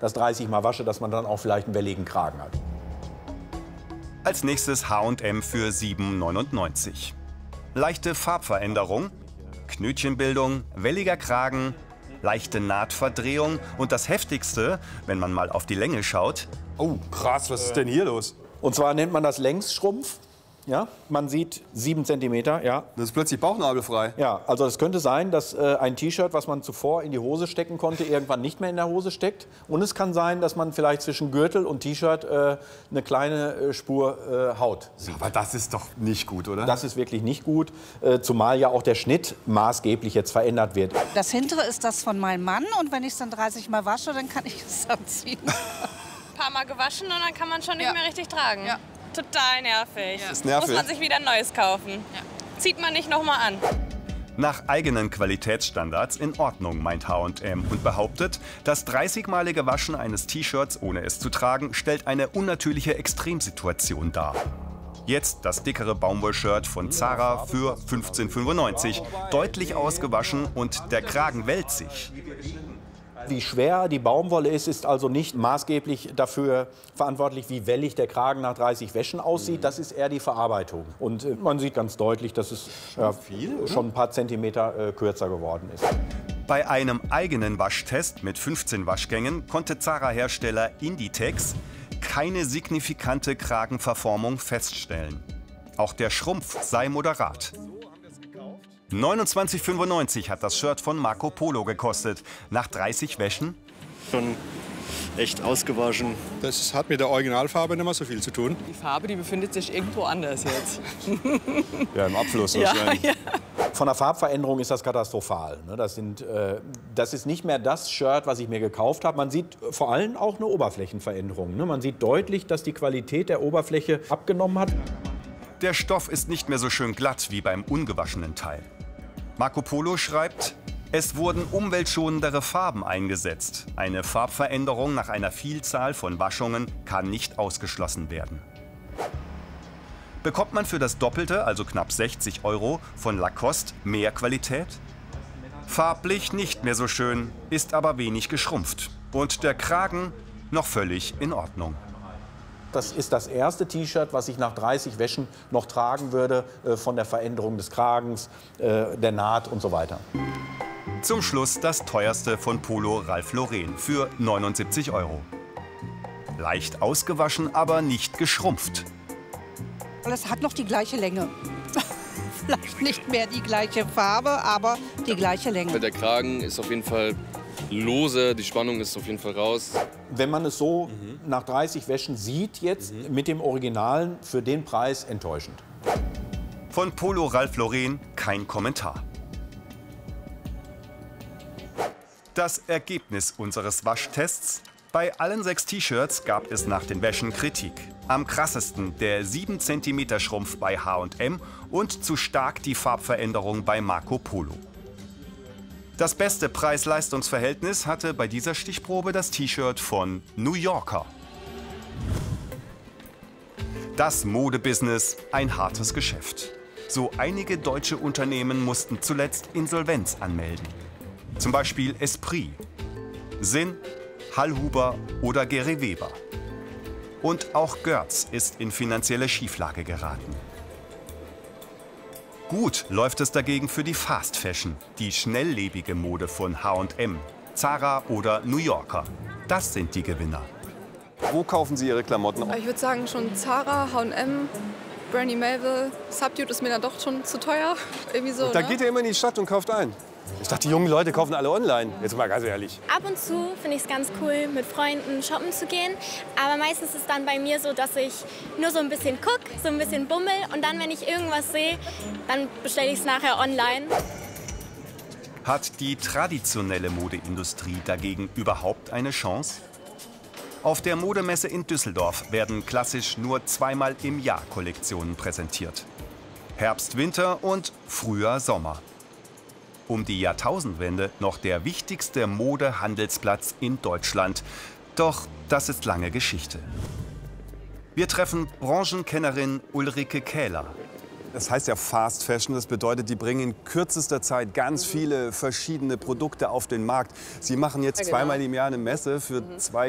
das 30 Mal wasche, dass man dann auch vielleicht einen welligen Kragen hat. Als nächstes H&M für 7,99 €. Leichte Farbveränderung, Knötchenbildung, welliger Kragen, leichte Nahtverdrehung und das Heftigste, wenn man mal auf die Länge schaut. Oh, krass, was ist denn hier los? Und zwar nennt man das Längsschrumpf. Ja, man sieht 7 cm. Ja. Das ist plötzlich bauchnabelfrei. Ja, also es könnte sein, dass ein T-Shirt, was man zuvor in die Hose stecken konnte, irgendwann nicht mehr in der Hose steckt. Und es kann sein, dass man vielleicht zwischen Gürtel und T-Shirt eine kleine Spur Haut sieht. Aber das ist doch nicht gut, oder? Das ist wirklich nicht gut, zumal ja auch der Schnitt maßgeblich jetzt verändert wird. Das hintere ist das von meinem Mann und wenn ich es dann 30 Mal wasche, dann kann ich es anziehen. Ein paar Mal gewaschen und dann kann man schon nicht mehr richtig tragen. Ja. Total nervig. Ist nervig. Muss man sich wieder ein neues kaufen. Ja. Zieht man nicht noch mal an. Nach eigenen Qualitätsstandards in Ordnung, meint H&M und behauptet, das 30-malige Waschen eines T-Shirts, ohne es zu tragen, stellt eine unnatürliche Extremsituation dar. Jetzt das dickere Baumwollshirt von Zara für 15,95 €. Deutlich ausgewaschen und der Kragen wellt sich. Wie schwer die Baumwolle ist, ist also nicht maßgeblich dafür verantwortlich, wie wellig der Kragen nach 30 Wäschen aussieht. Das ist eher die Verarbeitung. Und man sieht ganz deutlich, dass es schon ein paar Zentimeter kürzer geworden ist. Bei einem eigenen Waschtest mit 15 Waschgängen konnte Zara-Hersteller Inditex keine signifikante Kragenverformung feststellen. Auch der Schrumpf sei moderat. 29,95 € hat das Shirt von Marco Polo gekostet. Nach 30 Wäschen? Schon echt ausgewaschen. Das hat mit der Originalfarbe nicht mehr so viel zu tun. Die Farbe, die befindet sich irgendwo anders jetzt. Ja, im Abfluss wahrscheinlich. Ja. Von der Farbveränderung ist das katastrophal. Das ist nicht mehr das Shirt, was ich mir gekauft habe. Man sieht vor allem auch eine Oberflächenveränderung. Man sieht deutlich, dass die Qualität der Oberfläche abgenommen hat. Der Stoff ist nicht mehr so schön glatt wie beim ungewaschenen Teil. Marco Polo schreibt, es wurden umweltschonendere Farben eingesetzt. Eine Farbveränderung nach einer Vielzahl von Waschungen kann nicht ausgeschlossen werden. Bekommt man für das Doppelte, also knapp 60 € von Lacoste, mehr Qualität? Farblich nicht mehr so schön, ist aber wenig geschrumpft. Und der Kragen noch völlig in Ordnung. Das ist das erste T-Shirt, was ich nach 30 Wäschen noch tragen würde, von der Veränderung des Kragens, der Naht und so weiter. Zum Schluss das teuerste von Polo Ralph Lauren für 79 €. Leicht ausgewaschen, aber nicht geschrumpft. Es hat noch die gleiche Länge. Vielleicht nicht mehr die gleiche Farbe, aber die gleiche Länge. Der Kragen ist auf jeden Fall lose, die Spannung ist auf jeden Fall raus. Wenn man es so nach 30 Wäschen sieht jetzt, mit dem Originalen, für den Preis enttäuschend. Von Polo Ralph Lauren kein Kommentar. Das Ergebnis unseres Waschtests: Bei allen 6 T-Shirts gab es nach den Wäschen Kritik. Am krassesten der 7 cm Schrumpf bei H&M und zu stark die Farbveränderung bei Marco Polo. Das beste Preis-Leistungs-Verhältnis hatte bei dieser Stichprobe das T-Shirt von New Yorker. Das Modebusiness, ein hartes Geschäft. So einige deutsche Unternehmen mussten zuletzt Insolvenz anmelden. Zum Beispiel Esprit, Sinn, Hallhuber oder Gary Weber. Und auch Görz ist in finanzielle Schieflage geraten. Gut läuft es dagegen für die Fast Fashion, die schnelllebige Mode von H&M, Zara oder New Yorker. Das sind die Gewinner. Wo kaufen Sie Ihre Klamotten? Ich würde sagen schon Zara, H&M, Brandy Melville. Subdued ist mir dann doch schon zu teuer. Irgendwie so, Da geht ihr immer in die Stadt und kauft ein. Ich dachte, die jungen Leute kaufen alle online. Jetzt mal ganz ehrlich. Ab und zu finde ich es ganz cool, mit Freunden shoppen zu gehen. Aber meistens ist es dann bei mir so, dass ich nur so ein bisschen gucke, so ein bisschen bummel. Und dann, wenn ich irgendwas sehe, dann bestelle ich es nachher online. Hat die traditionelle Modeindustrie dagegen überhaupt eine Chance? Auf der Modemesse in Düsseldorf werden klassisch nur 2-mal im Jahr Kollektionen präsentiert. Herbst, Winter und Frühjahr, Sommer. Um die Jahrtausendwende noch der wichtigste Modehandelsplatz in Deutschland. Doch das ist lange Geschichte. Wir treffen Branchenkennerin Ulrike Kähler. Das heißt ja Fast Fashion, das bedeutet, die bringen in kürzester Zeit ganz viele verschiedene Produkte auf den Markt. Sie machen jetzt 2-mal im Jahr eine Messe für 2